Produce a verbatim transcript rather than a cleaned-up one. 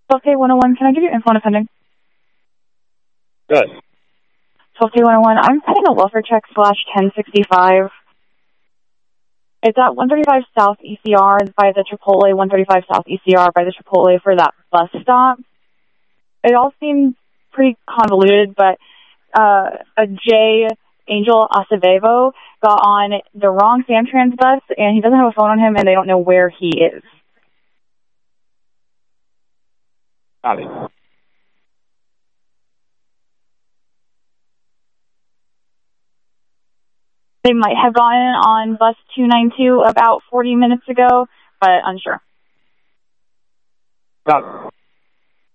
twelve K one oh one, can I give you info on offending? Good. twelve K one oh one, I'm putting a welfare check slash ten sixty-five. It's at one thirty-five South E C R by the Chipotle, one thirty-five South E C R by the Chipotle for that bus stop. It all seems pretty convoluted, but uh, a J. Angel Acevedo got on the wrong Samtrans bus, and he doesn't have a phone on him, and they don't know where he is. Got it. They might have gotten on bus two ninety-two about forty minutes ago, but unsure. Got it.